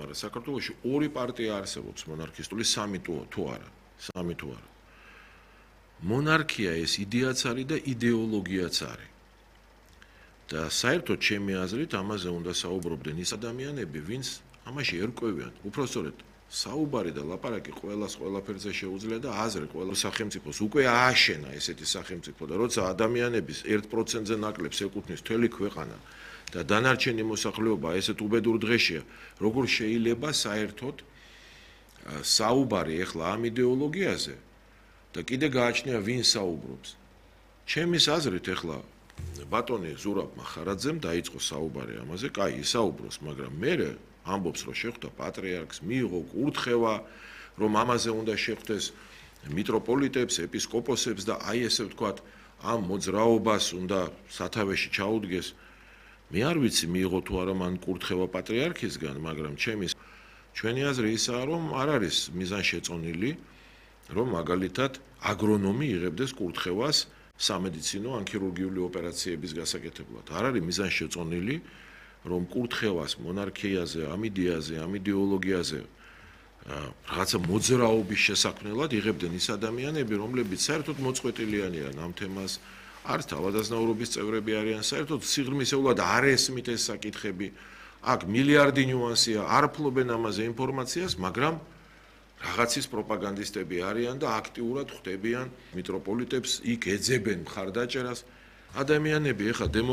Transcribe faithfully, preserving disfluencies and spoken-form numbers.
არა, საქართველოში ორი პარტია არსებობს მონარქისტული, სამი თუ არა, სამი თუ არა. მონარქია ეს იდეაც არის და იდეოლოგიაც არის. და საერთოდ ჩემი აზრით ამაზე უნდა საუბრობდნენ ის ადამიანები, ვინც ამაში ერკვევიან. უпростоრედ საუბარი და ლაპარაკი ყველას ყველაფერზე შეუძლია და აზრი ყველა სახელმწიფოს უკვე ააშენა ესეთი სახელმწიფო და როცა ადამიანების ერთ პროცენტზე ნაკლებს ეკუთვნის მთელი ქვეყანა და დანარჩენი მოსახლეობა ესეთ უბედურ დღეშია, როგორ შეიძლება საერთოდ საუბარი ეხლა ამ იდეოლოგიაზე და კიდე გააჩნია ვინ საუბრობს. ჩემის აზრით ეხლა ბატონი ზურაბ მახარაძემ დაიწყო საუბარი ამაზე, კაი, ისაუბროს, მაგრამ მე ამბობს, რომ შეხვდა პატრიარქს, მიიღო კურთხევა, რომ ამაზე უნდა შეხვდეს მიტროპოლიტებს, ეპისკოპოსებს და აი ესე ვთქვათ, ამ მოძრაობას უნდა სათავეში ჩაუდგეს. მე არ ვიცი მიიღო თუ არა მან კურთხევა პატრიარქისგან, მაგრამ ჩემი ჩვენი აზრი ისაა, რომ არ არის მიზანშეწონილი, რომ მაგალითად აგრონომი იღებდეს კურთხევას სამედიცინო ან ქირურგიული ოპერაციების გასაკეთებლად. არ არის მიზანშეწონილი, რომ კურთხევას მონარქიაზე, ამ იდეაზე, ამ იდეოლოგიაზე რაღაცა მოძრაობის შესაქმნელად იღებდნენ ის ადამიანები, რომლებიც საერთოდ მოწყვეტილიანი არიან ამ თემას, არც თავადაზნაურობის წევრები არიან, საერთოდ სიღრმისეულად არ ესმით ეს საკითხები. აქ მილიარდი ნიუანსია, არ ფლობენ ამაზე ინფორმაციას, მაგრამ რაღაცის პროპაგანდისტები არიან და აქტიურად ხვდებიან მიტროპოლიტებს, იქ ეძებენ მხარდაჭერას. ადამიანები ეხლა